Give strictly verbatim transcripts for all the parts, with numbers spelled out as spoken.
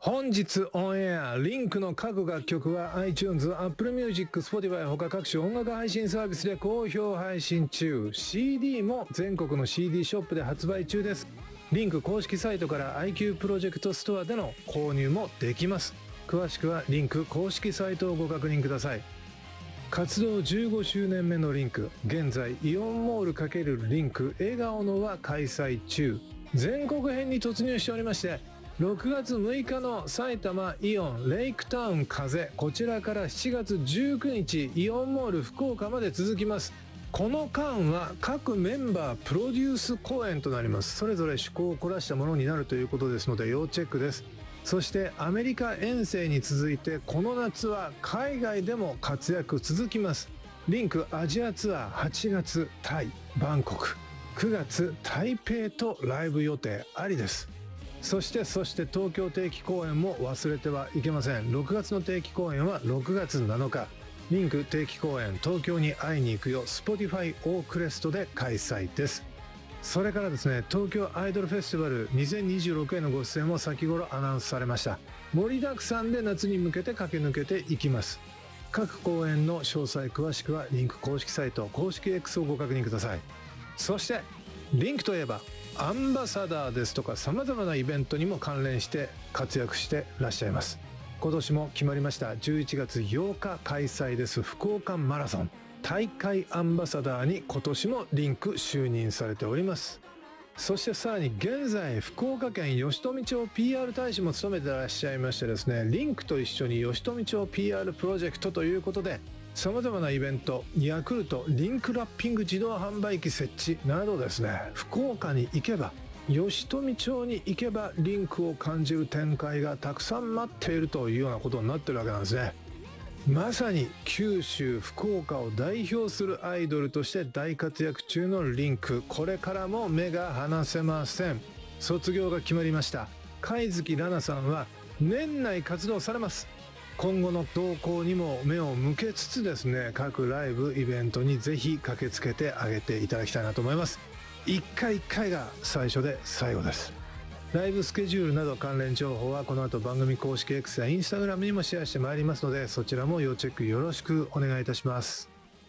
本日オンエアリンクの各楽曲は iTunes、Apple Music、Spotify 他各種音楽配信サービスで好評配信中。 シーディー も全国の シーディー ショップで発売中です。リンク公式サイトから アイキュー プロジェクトストアでの購入もできます。詳しくはリンク公式サイトをご確認ください。活動じゅうごしゅうねんめのリンク、現在イオンモール×リンク笑顔のは開催中。全国編に突入しておりまして、ろくがつむいかの埼玉イオンレイクタウン風、こちらからしちがつじゅうくにちイオンモール福岡まで続きます。この間は各メンバープロデュース公演となります。それぞれ趣向を凝らしたものになるということですので要チェックです。そしてアメリカ遠征に続いてこの夏は海外でも活躍続きます。リンクアジアツアーはちがつタイバンコク、くがつ台北とライブ予定ありです。そしてそして東京定期公演も忘れてはいけません。ろくがつの定期公演はろくがつなのか、リンク定期公演東京に会いに行くよ Spotify オークレストで開催です。それからですね、東京アイドルフェスティバルにせんにじゅうろくへのご出演も先頃アナウンスされました。盛りだくさんで夏に向けて駆け抜けていきます。各公演の詳細詳しくはリンク公式サイト公式 X をご確認ください。そしてリンクといえばアンバサダーですとか様々なイベントにも関連して活躍してらっしゃいます。今年も決まりましたじゅういちがつようか開催です福岡マラソン大会アンバサダーに今年もリンク就任されております。そしてさらに現在福岡県吉富町 ピーアール 大使も務めてらっしゃいましてですね、リンクと一緒に吉富町 ピーアール プロジェクトということで様々なイベント、ヤクルトリンクラッピング自動販売機設置などですね、福岡に行けば吉富町に行けばリンクを感じる展開がたくさん待っているというようなことになってるわけなんですね。まさに九州福岡を代表するアイドルとして大活躍中のリンク、これからも目が離せません。卒業が決まりました貝月奈々さんは年内活動されます。今後の動向にも目を向けつつですね、各ライブイベントにぜひ駆けつけてあげていただきたいなと思います。一回一回が最初で最後です。ライブスケジュールなど関連情報はこの後番組公式 X や Instagram にもシェアしてまいりますので、そちらも要チェックよろしくお願いいたします。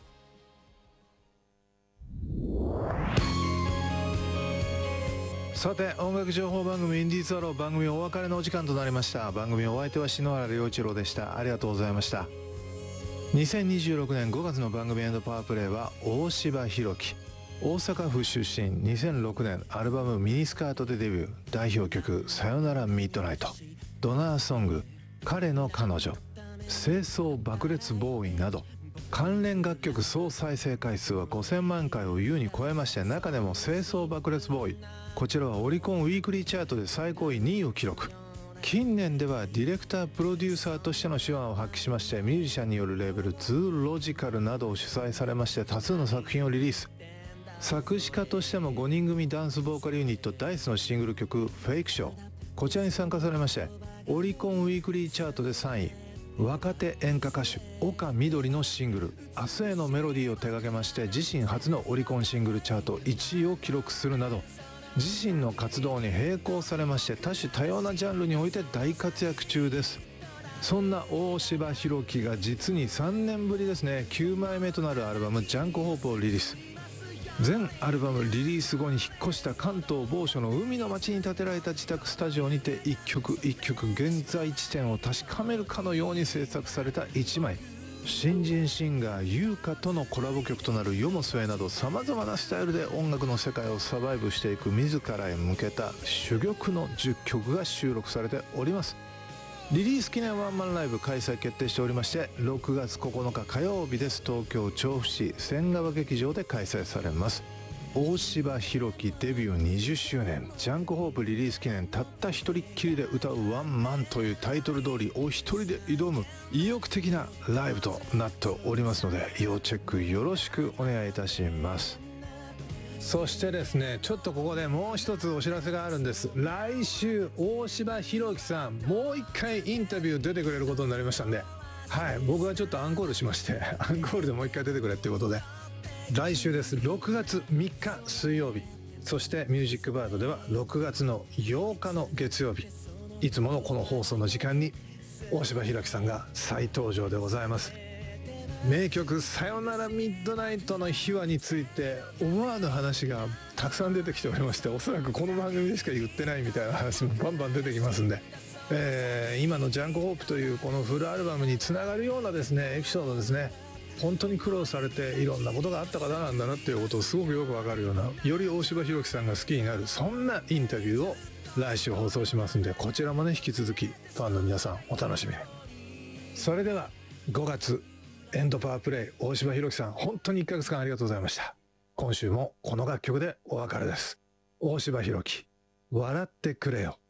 さて音楽情報番組インディーズアロー、番組お別れのお時間となりました。番組お相手は篠原良一郎でした。ありがとうございました。にせんにじゅうろくねんごがつの番組エンドパワープレイは大柴弘樹、大阪府出身、にせんろくねんアルバムミニスカートでデビュー、代表曲さよならミッドナイト、ドナーソング彼の彼女、清掃爆裂ボーイなど関連楽曲総再生回数はごせんまんかいを優に超えまして、中でも清掃爆裂ボーイ、こちらはオリコンウィークリーチャートで最高位にいを記録。近年ではディレクタープロデューサーとしての手腕を発揮しまして、ミュージシャンによるレーベルズーロジカルなどを主催されまして多数の作品をリリース。作詞家としてもごにん組ダンスボーカルユニットダイスのシングル曲フェイクショー、こちらに参加されましてオリコンウィークリーチャートでさんい、若手演歌歌手岡みどりのシングル明日へのメロディーを手掛けまして自身初のオリコンシングルチャートいちいを記録するなど、自身の活動に並行されまして多種多様なジャンルにおいて大活躍中です。そんな大柴弘樹が実にさんねんぶりですね、きゅうまいめとなるアルバムジャンクホープをリリース。全アルバムリリース後に引っ越した関東某所の海の町に建てられた自宅スタジオにて一曲一曲現在地点を確かめるかのように制作されたいちまい。新人シンガー優香とのコラボ曲となる世も末などさまざまなスタイルで音楽の世界をサバイブしていく自らへ向けた珠玉のじゅっきょくが収録されております。リリース記念ワンマンライブ開催決定しておりまして、ろくがつここのか火曜日です。東京調布市千川劇場で開催されます。大柴弘樹デビューにじゅっしゅうねんジャンクホープリリース記念たった一人っきりで歌うワンマンというタイトル通りお一人で挑む意欲的なライブとなっておりますので、要チェックよろしくお願いいたします。そしてですね、ちょっとここでもう一つお知らせがあるんです。来週大柴弘樹さんもう一回インタビュー出てくれることになりましたんで、はい、僕はちょっとアンコールしましてアンコールでもう一回出てくれっていうことで、来週です。ろくがつみっか水曜日、そしてミュージックバードではろくがつのようかの月曜日、 いつものこの放送の時間に大柴弘樹さんが再登場でございます。名曲さよならミッドナイトの秘話について思わぬ話がたくさん出てきておりまして、おそらくこの番組でしか言ってないみたいな話もバンバン出てきますんで、えー、今のジャンクホープというこのフルアルバムにつながるようなですねエピソードですね。本当に苦労されていろんなことがあった方なんだなっていうことをすごくよくわかるような、より大柴弘樹さんが好きになる、そんなインタビューを来週放送しますんで、こちらもね引き続きファンの皆さんお楽しみに。それではごがつエンドパワープレイ大柴弘樹さん、本当にいっかげつかんありがとうございました。今週もこの楽曲でお別れです。大柴弘樹、笑ってくれよ。